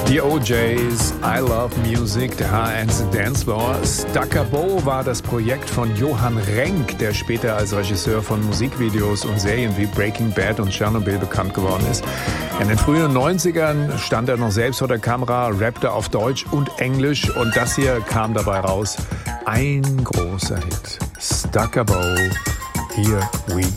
Die OJs, I Love Music, der H1 Dance Floor. Stuckabo war das Projekt von Johann Renck, der später als Regisseur von Musikvideos und Serien wie Breaking Bad und Chernobyl bekannt geworden ist. In den frühen 90ern stand er noch selbst vor der Kamera, rappte auf Deutsch und Englisch und das hier kam dabei raus. Ein großer Hit. Stuckabo, Here We